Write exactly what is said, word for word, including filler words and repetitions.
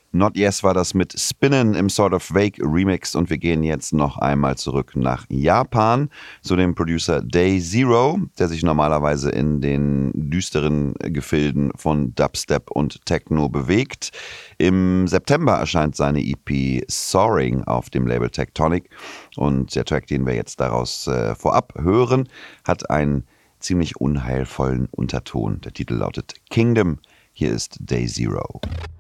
Not Yes war das mit Spinnen im Sort of Vague Remix und wir gehen jetzt noch einmal zurück nach Japan zu dem Producer Day Zero, der sich normalerweise in den düsteren Gefilden von Dubstep und Techno bewegt. Im September erscheint seine E P Soaring auf dem Label Tectonic und der Track, den wir jetzt daraus äh, vorab hören, hat einen ziemlich unheilvollen Unterton. Der Titel lautet Kingdom. Hier ist Day Zero.